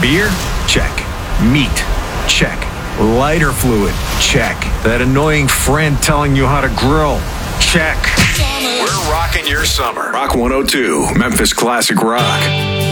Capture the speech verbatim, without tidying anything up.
Beer? Check. Meat? Check. Lighter fluid? Check. That annoying friend telling you how to grill? Check. We're rocking your summer. Rock one oh two, Memphis Classic Rock.